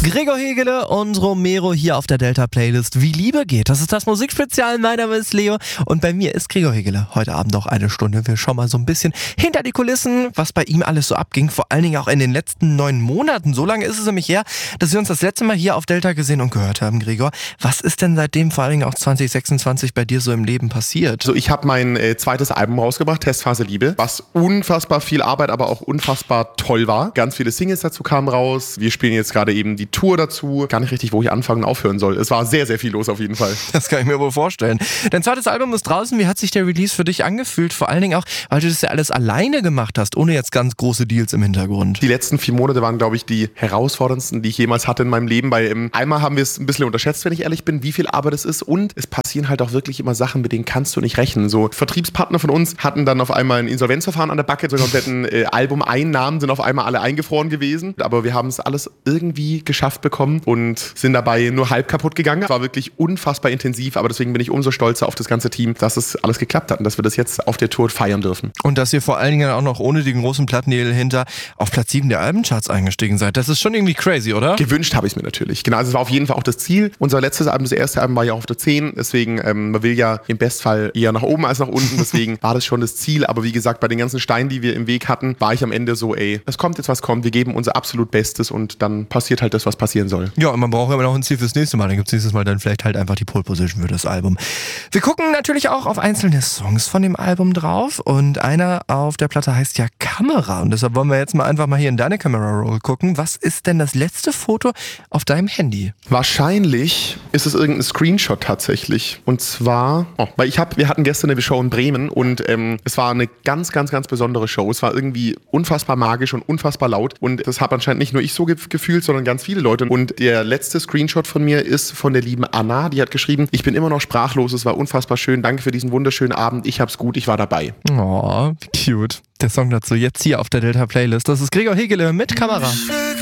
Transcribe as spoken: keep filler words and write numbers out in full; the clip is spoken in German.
Gregor Hegele und Romero hier auf der Delta-Playlist. Wie Liebe geht. Das ist das Musikspezial. Mein Name ist Leo und bei mir ist Gregor Hegele. Heute Abend auch eine Stunde. Wir schauen mal so ein bisschen hinter die Kulissen, was bei ihm alles so abging. Vor allen Dingen auch in den letzten neun Monaten. So lange ist es nämlich her, dass wir uns das letzte Mal hier auf Delta gesehen und gehört haben, Gregor. Was ist denn seitdem vor allen Dingen auch zwanzig sechsundzwanzig bei dir so im Leben passiert? Also ich habe mein äh, zweites Album rausgebracht, Testphase Liebe, was unfassbar viel Arbeit, aber auch unfassbar toll war. Ganz viele Singles dazu kamen raus. Wir spielen jetzt gerade eben die Tour dazu. Gar nicht richtig, wo ich anfangen und aufhören soll. Es war sehr, sehr viel los auf jeden Fall. Das kann ich mir wohl vorstellen. Dein zweites Album ist draußen. Wie hat sich der Release für dich angefühlt? Vor allen Dingen auch, weil du das ja alles alleine gemacht hast, ohne jetzt ganz große Deals im Hintergrund. Die letzten vier Monate waren, glaube ich, die herausforderndsten, die ich jemals hatte in meinem Leben. Weil ähm, einmal haben wir es ein bisschen unterschätzt, wenn ich ehrlich bin, wie viel Arbeit es ist. Und es passieren halt auch wirklich immer Sachen, mit denen kannst du nicht rechnen. So Vertriebspartner von uns hatten dann auf einmal ein Insolvenzverfahren an der Backe. So kompletten äh, Album-Einnahmen sind auf einmal alle eingefroren gewesen. Aber wir haben es alles irgendwie geschafft bekommen und sind dabei nur halb kaputt gegangen. Es war wirklich unfassbar intensiv, aber deswegen bin ich umso stolzer auf das ganze Team, dass es alles geklappt hat und dass wir das jetzt auf der Tour feiern dürfen. Und dass ihr vor allen Dingen auch noch ohne den großen Plattendeal hinter auf Platz sieben der Albencharts eingestiegen seid. Das ist schon irgendwie crazy, oder? Gewünscht habe ich es mir natürlich. Genau, also es war auf jeden Fall auch das Ziel. Unser letztes Album, das erste Album war ja auch auf der zehn, deswegen, ähm, man will ja im Bestfall eher nach oben als nach unten, deswegen war das schon das Ziel, aber wie gesagt, bei den ganzen Steinen, die wir im Weg hatten, war ich am Ende so, ey, es kommt jetzt, was kommt, wir geben unser absolut Bestes und dann passiert halt das, was passieren soll. Ja, und man braucht ja immer noch ein Ziel fürs nächste Mal, dann gibt es nächstes Mal dann vielleicht halt einfach die Pole Position für das Album. Wir gucken natürlich auch auf einzelne Songs von dem Album drauf und einer auf der Platte heißt ja Kamera und deshalb wollen wir jetzt mal einfach mal hier in deine Camera Roll gucken. Was ist denn das letzte Foto auf deinem Handy? Wahrscheinlich ist es irgendein Screenshot tatsächlich und zwar, oh, weil ich habe, wir hatten gestern eine Show in Bremen und ähm, es war eine ganz, ganz, ganz besondere Show. Es war irgendwie unfassbar magisch und unfassbar laut und das habe anscheinend nicht nur ich so ge- gefühlt, sondern ganz viele Leute. Und der letzte Screenshot von mir ist von der lieben Anna, die hat geschrieben, ich bin immer noch sprachlos, es war unfassbar schön, danke für diesen wunderschönen Abend, ich hab's gut, ich war dabei. Oh, cute. Der Song dazu jetzt hier auf der Delta Playlist. Das ist Gregor Hegele mit Kamera.